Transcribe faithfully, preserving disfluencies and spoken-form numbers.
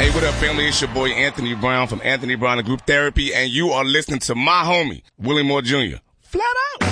Hey, what up, family? It's your boy Anthony Brown from Anthony Brown and Group Therapy, and you are listening to my homie, Willie Moore Junior Flat out.